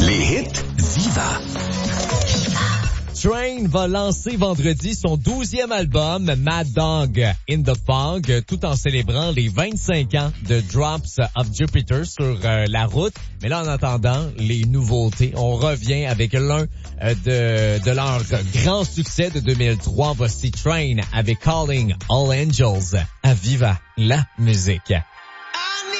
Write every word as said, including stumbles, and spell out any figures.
Les hits Viva. Train va lancer vendredi son douzième album, Mad Dog in the Fog, tout en célébrant les vingt-cinq ans de Drops of Jupiter sur euh, la route. Mais là, en attendant, les nouveautés, on revient avec l'un euh, de, de leurs grands succès de deux mille trois. Voici Train avec Calling All Angels à Viva la musique.